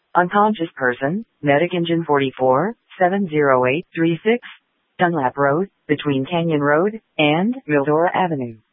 Unconscious person, Medic Engine 44, 70836, Dunlap Road, between Canyon Road and Mildora Avenue.